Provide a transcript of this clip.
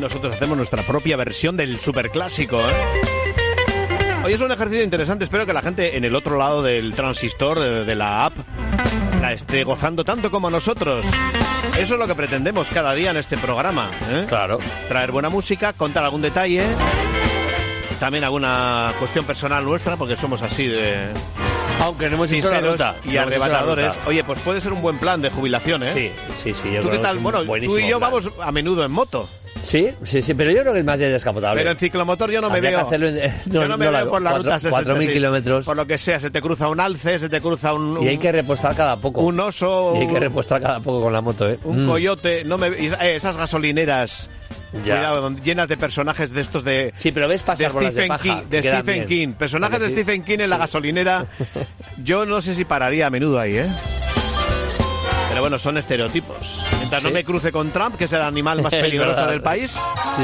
nosotros hacemos nuestra propia versión del superclásico, ¿eh? Hoy es un ejercicio interesante, espero que la gente en el otro lado del transistor, de la app, la esté gozando tanto como nosotros. Eso es lo que pretendemos cada día en este programa, ¿eh? Claro. Traer buena música, contar algún detalle, también alguna cuestión personal nuestra, porque somos así de... Aunque no hemos hecho la ruta. Y arrebatadores. Oye, pues puede ser un buen plan de jubilación, ¿eh? Sí. ¿Tú qué tal? Bueno, tú y yo vamos a menudo en moto. Sí, pero yo creo que es más descapotable. Pero en ciclomotor yo no me veo. Yo no me veo por las rutas 4.000 kilómetros. Por lo que sea, se te cruza un alce, se te cruza un... Y hay que repostar cada poco. Un oso... Y hay que repostar cada poco con la moto, ¿eh? Un coyote. Esas gasolineras... Cuidado, llenas de personajes de estos de... Sí, pero ves pasar bolas de paja. De Stephen King. Personajes de Stephen King en la gasolinera. Yo no sé si pararía a menudo ahí, ¿eh? Pero bueno, son estereotipos. Mientras no me cruce con Trump, que es el animal más peligroso del país...